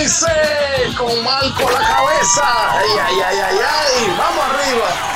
dice con Marco a la cabeza. Ay, ay, ay, ay, ay. Vamos arriba.